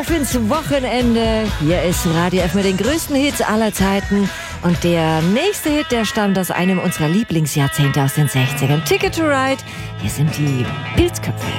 für ins Wochenende. Hier ist Radio F mit den größten Hits aller Zeiten. Und der nächste Hit, der stammt aus einem unserer Lieblingsjahrzehnte aus den 60ern. Ticket to Ride. Hier sind die Pilzköpfe.